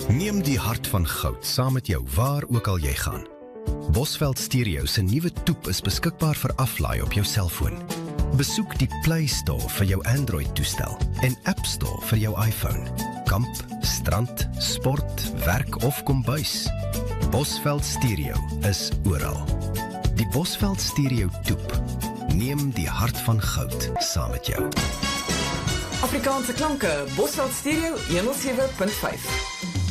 Neem die hart van goud saam met jou waar ook al jy gaan. Bosveld Stereo se nuwe toep is beskikbaar vir aflaai op jou selfoon. Besoek die Play Store vir jou Android-toestel en App Store vir jou iPhone. Kamp, strand, sport, werk of kombuis. Bosveld Stereo is oral. Die Bosveld Stereo toep. Neem die hart van goud saam met jou. Afrikaanse klanke, Bosveld Stereo 107.5.